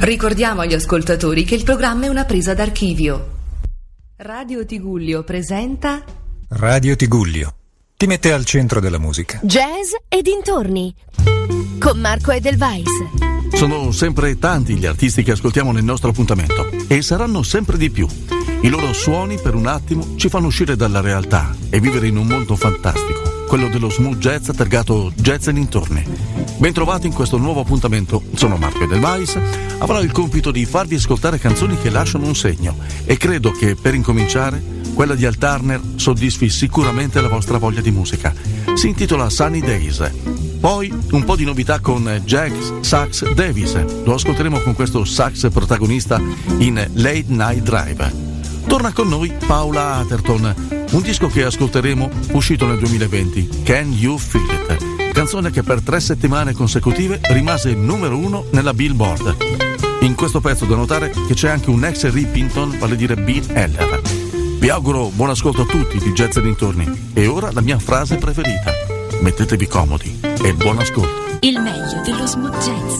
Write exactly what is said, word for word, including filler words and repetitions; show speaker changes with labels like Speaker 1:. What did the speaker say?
Speaker 1: Ricordiamo agli ascoltatori che il programma è una presa d'archivio. Radio Tigullio presenta
Speaker 2: Radio Tigullio. Ti mette al centro della musica.
Speaker 3: Jazz e dintorni con Marco Edelweiss.
Speaker 4: Sono sempre tanti gli artisti che ascoltiamo nel nostro appuntamento e saranno sempre di più. I loro suoni per un attimo ci fanno uscire dalla realtà e vivere in un mondo fantastico, quello dello smooth jazz targato Jazz e dintorni. Bentrovati in questo nuovo appuntamento. Sono Marco Edelweiss. Avrò il compito di farvi ascoltare canzoni che lasciano un segno e credo che per incominciare quella di Al Turner soddisfi sicuramente la vostra voglia di musica. Si intitola Sunny Days. Poi un po' di novità con Jack Sax Davis. Lo ascolteremo con questo sax protagonista in Late Night Drive. Torna con noi Paula Atherton, un disco che ascolteremo uscito nel duemilaventi, Can You Feel It? Canzone che per tre settimane consecutive rimase numero uno nella Billboard. In questo pezzo da notare che c'è anche un ex Rippington, vale a dire Bill Heller. Vi auguro buon ascolto a tutti di Jazz e dintorni. E ora la mia frase preferita: mettetevi comodi e buon ascolto.
Speaker 3: Il meglio dello smooth jazz.